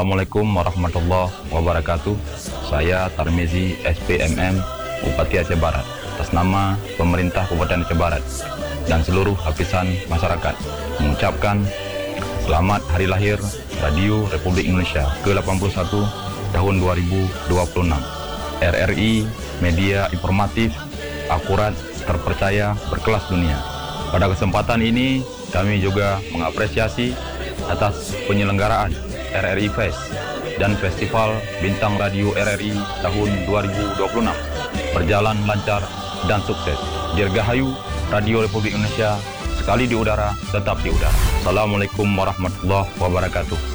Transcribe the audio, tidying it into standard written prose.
Assalamualaikum warahmatullahi wabarakatuh. Saya Tarmizi SPMM Bupati Aceh Barat atas nama pemerintah Kabupaten Aceh Barat dan seluruh lapisan masyarakat mengucapkan selamat hari lahir Radio Republik Indonesia ke-81 tahun 2026. RRI media informatif, akurat, terpercaya, berkelas dunia. Pada kesempatan ini kami juga mengapresiasi atas penyelenggaraan RRI Fest dan Festival Bintang Radio RRI tahun 2026 berjalan lancar dan sukses. Dirgahayu Radio Republik Indonesia, sekali di udara tetap di udara. Assalamualaikum warahmatullahi wabarakatuh.